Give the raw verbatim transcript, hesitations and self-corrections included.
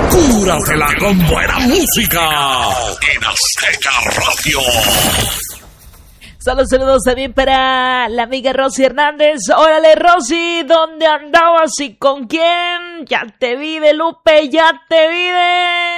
Cúratela con buena música en Azteca Radio. Saludos, saludos también para la amiga Rosy Hernández. Órale, Rosy, ¿dónde andabas y con quién? Ya te vi de Lupe, ya te vi de...